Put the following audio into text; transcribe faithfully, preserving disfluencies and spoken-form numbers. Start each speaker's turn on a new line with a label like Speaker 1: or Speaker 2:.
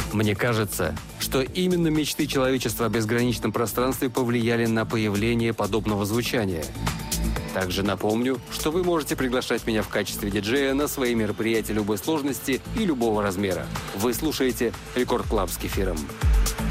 Speaker 1: Мне кажется, что именно мечты человечества о безграничном пространстве повлияли на появление подобного звучания. Также напомню, что вы можете приглашать меня в качестве диджея на свои мероприятия любой сложности и любого размера. Вы слушаете Рекорд Клаб с Кефиром.